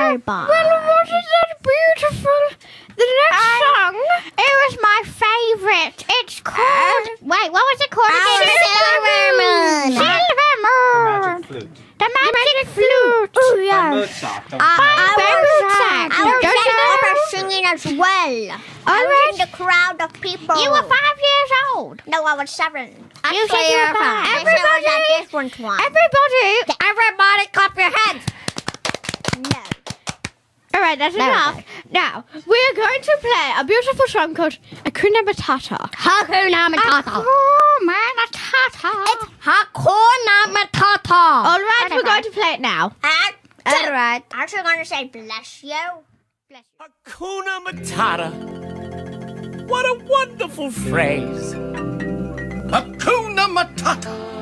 bye. Well, wasn't that beautiful? The next song. It was my favorite. It's called... wait, what was it called again? Silver Moon. Silver Moon. Magic flute. The magic flute. Oh, By yeah. Mozart. I was Don't you know? opera singing as well. I was in the crowd of people. You were 5 years old. No, I was 7. You said you were 5. I said I was at this one twice. Everybody clap your hands. No. All right, that's enough. Now, we're going to play a beautiful song called Hakuna Matata. Hakuna Matata. Matata. It's Hakuna Matata. All right, we're going to play it now. All right. I'm actually going to say bless you. Hakuna Matata. What a wonderful phrase. Hakuna Matata.